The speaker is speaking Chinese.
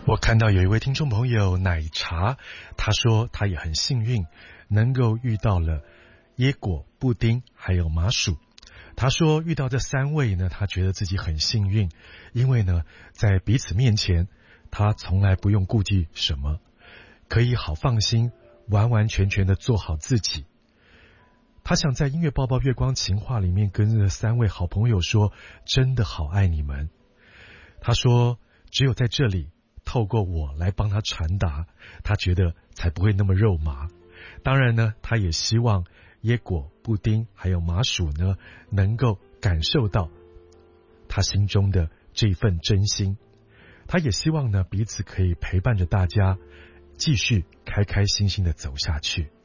我看到有一位听众朋友奶茶，他说他也很幸运能够遇到了椰果、布丁还有麻薯。他说遇到这三位呢，他觉得自己很幸运，因为呢在彼此面前他从来不用顾忌什么，可以好放心完完全全的做好自己。他想在音乐抱抱月光情话里面跟这三位好朋友说，真的好爱你们。他说只有在这里透过我来帮他传达，他觉得才不会那么肉麻。当然呢，他也希望椰果、布丁还有麻薯呢能够感受到他心中的这份真心。他也希望呢彼此可以陪伴着大家继续开开心心的走下去。